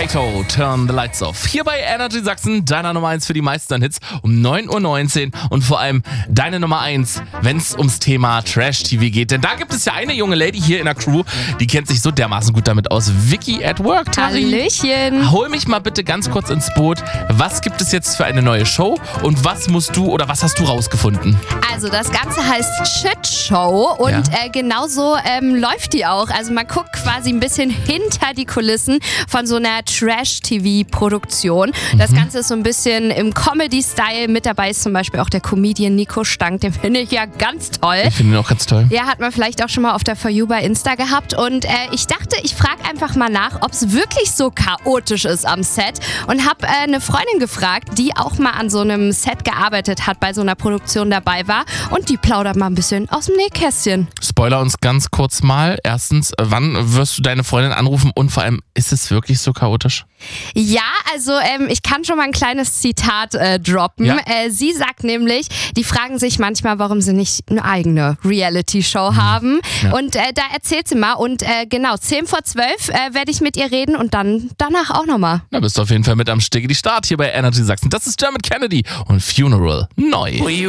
Kato, Turn the Lights Off. Hier bei Energy Sachsen, deiner Nummer 1 für die meisten Hits um 9:19 Uhr und vor allem deine Nummer 1, wenn es ums Thema Trash-TV geht. Denn da gibt es ja eine junge Lady hier in der Crew, die kennt sich so dermaßen gut damit aus. Vicky at Work, Tari. Hallöchen. Hol mich mal bitte ganz kurz ins Boot. Was gibt es jetzt für eine neue Show und was musst du oder was hast du rausgefunden? Also das Ganze heißt Shit Show und genauso läuft die auch. Also man guckt quasi ein bisschen hinter die Kulissen von so einer Trash-TV-Produktion. Das Ganze ist so ein bisschen im Comedy-Style. Mit dabei ist zum Beispiel auch der Comedian Nico Stank. Den finde ich ja ganz toll. Ich finde ihn auch ganz toll. Ja, hat man vielleicht auch schon mal auf der For You bei Insta gehabt. Und ich dachte, ich frage einfach mal nach, ob es wirklich so chaotisch ist am Set. Und habe eine Freundin gefragt, die auch mal an so einem Set gearbeitet hat, bei so einer Produktion dabei war. Und die plaudert mal ein bisschen aus dem Nähkästchen. Spoiler uns ganz kurz mal. Erstens, wann wirst du deine Freundin anrufen und vor allem, ist es wirklich so chaotisch? Ja, also ich kann schon mal ein kleines Zitat droppen. Ja? Sie sagt nämlich, die fragen sich manchmal, warum sie nicht eine eigene Reality-Show haben. Ja. Und da erzählt sie mal. Und genau, 10:12 werde ich mit ihr reden und dann danach auch nochmal. Na, bist du auf jeden Fall mit am Start hier bei Energy Sachsen. Das ist Dermot Kennedy und Funeral neu.